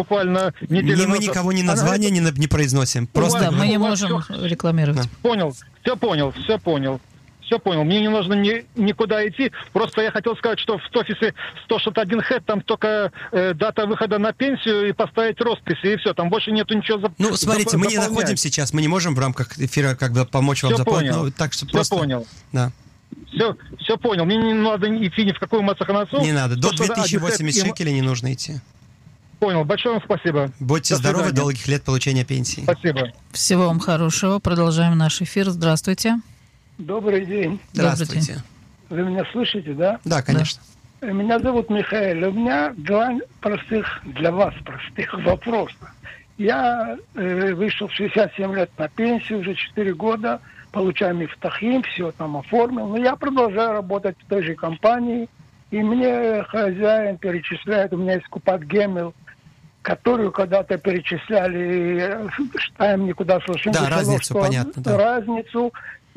буквально неделю Мы назад. никого ни названия не произносим. Просто Да, мы не можем рекламировать. Понял, все понял. Мне не нужно никуда идти. Просто я хотел сказать, что в офисе 161 хэт там только дата выхода на пенсию и поставить росписи, и все. Там больше нету ничего. Ну, смотрите, мы не находим сейчас, мы не можем в рамках эфира как бы помочь вам заполнить. Ну, так что просто... понял. Да. Все понял. Мне не надо идти ни в какую Масаханасу. Не надо. До 2080 шекелей не нужно идти. Понял. Большое вам спасибо. Будьте здоровы, долгих лет получения пенсии. Спасибо. Всего вам хорошего. Продолжаем наш эфир. Здравствуйте. Добрый день. Здравствуйте. Вы меня слышите, да? Да, конечно. Да. Меня зовут Михаил. У меня два для вас простых вопроса. Я вышел в 67 лет на пенсию, уже 4 года, получаю мифтахим, все там оформил. Но я продолжаю работать в той же компании, и мне хозяин перечисляет, у меня есть Купат Гемел, которую когда-то перечисляли, штаем никуда слышим. Да, разницу, понятно. Да. Разницу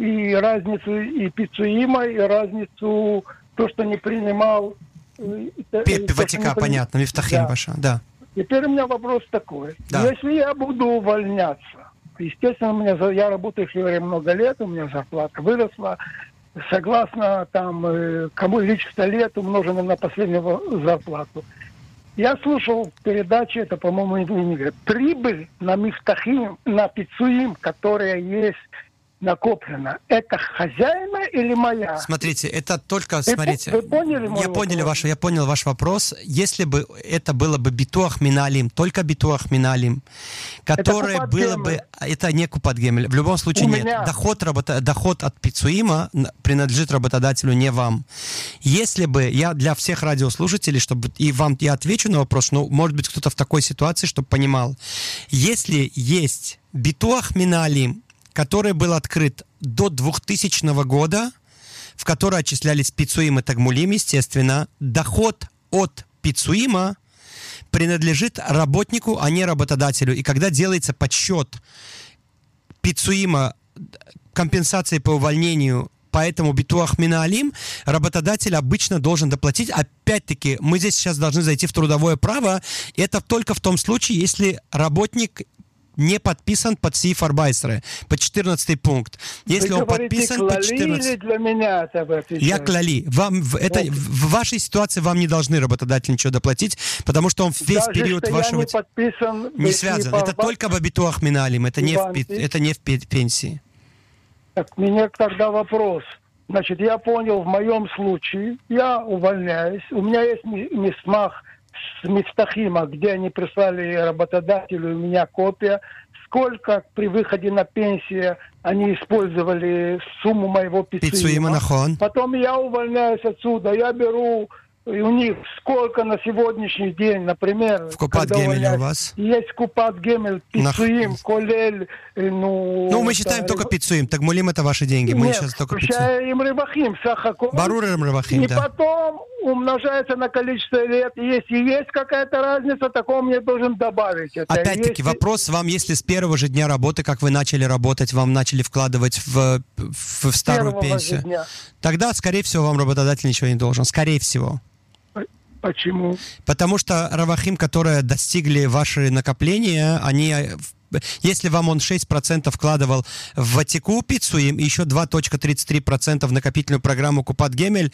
и пиццуима, и разницу, то, что не принимал... Ватика, понятно, мифтахим ваша, да. Теперь у меня вопрос такой. Да. Если я буду увольняться, естественно, я работаю в Севере много лет, у меня зарплата выросла, согласно там, кому лично лет, умноженное на последнюю зарплату. Я слушал передачи, это, по-моему, прибыль на мифтахим, на пиццуим, которая есть накоплено, это хозяина или моя? Смотрите, это только, Вы поняли мой вопрос? Я понял ваш вопрос. Если бы это было бы битуах миналим, только битуах миналим, которое было бы... Это не купат гемель. В любом случае нет. Доход от пиццуима принадлежит работодателю, не вам. Если бы, я для всех радиослушателей, чтобы и вам я отвечу на вопрос, но может быть кто-то в такой ситуации, чтобы понимал. Если есть битуах миналим, который был открыт до 2000 года, в который отчислялись пиццуим и тагмулим, естественно, доход от пиццуима принадлежит работнику, а не работодателю. И когда делается подсчет пиццуима, компенсации по увольнению, поэтому битуах миналим, работодатель обычно должен доплатить. Опять-таки, мы здесь сейчас должны зайти в трудовое право. Это только в том случае, если работник не подписан под Сиф Арбайсера, под 14 пункт. Если вы он подписан под 14... или для меня это Я клали. В вашей ситуации вам не должны работодатель ничего доплатить, потому что он весь период вашего... Я не подписан... Не связан. Это только в битуах миналим, это не в пенсии. Так, у меня тогда вопрос. Значит, я понял, в моем случае я увольняюсь. У меня есть месмах с мифтахима, где они прислали работодателю, у меня копия, сколько при выходе на пенсию они использовали сумму моего пиццуима. Потом я увольняюсь отсюда, я беру и у них сколько на сегодняшний день, например, в Купат Гемеле у вас? Есть Купат Гемель, пиццуим, колель, мы считаем только пиццуим, тагмулим это ваши деньги, мы сейчас только пиццуим. Им ревахим, сахаком. Барур им ревахим, да. И потом умножается на количество лет. Если есть какая-то разница, такого мне должен добавить. Опять-таки, вопрос вам, если с первого же дня работы, как вы начали работать, вам начали вкладывать в старую пенсию, тогда, скорее всего, вам работодатель ничего не должен. Скорее всего. Почему? Потому что равахим, которые достигли ваши накопления, они... Если вам он 6% вкладывал в Ватику пиццуим и еще 2.33% в накопительную программу Купат Гемель,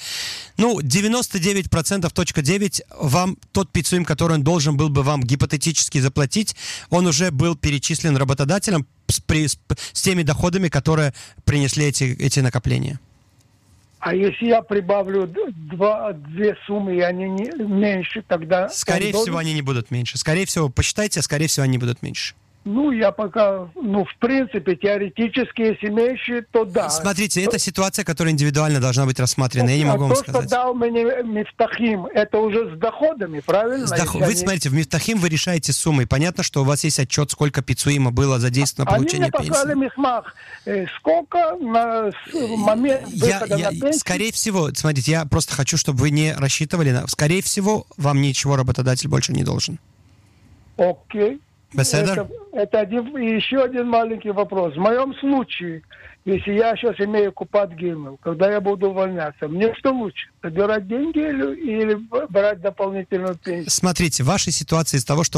99,9% вам тот пиццуим, который он должен был бы вам гипотетически заплатить, он уже был перечислен работодателем с теми доходами, которые принесли эти накопления. А если я прибавлю две суммы, и они меньше, тогда... Скорее всего, они не будут меньше. Скорее всего, посчитайте, а скорее всего, они будут меньше. Я пока, в принципе, теоретически, если меньше, то да. Смотрите, это ситуация, которая индивидуально должна быть рассмотрена. Я не могу вам сказать. Что дал мне мифтахим, это уже с доходами, правильно? Вы смотрите, в мифтахим вы решаете суммы. Понятно, что у вас есть отчет, сколько пиццуима было задействовано на получение пенсии. Они мне послали мисмах. Сколько на момент выхода на пенсию? Скорее всего, смотрите, я просто хочу, чтобы вы не рассчитывали. Скорее всего, вам ничего работодатель больше не должен. Окей. Это еще один маленький вопрос. В моем случае, если я сейчас имею Купат Гемель, когда я буду увольняться, мне что лучше? Собирать деньги или брать дополнительную пенсию? Смотрите, в вашей ситуации из того, что